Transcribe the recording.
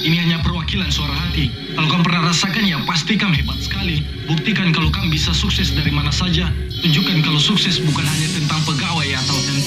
Ini hanya perwakilan suara hati. Kalau kamu pernah rasakan, ya pasti kamu hebat sekali. Buktikan kalau kamu bisa sukses dari mana saja. Tunjukkan kalau sukses bukan hanya tentang pegawai atau tentang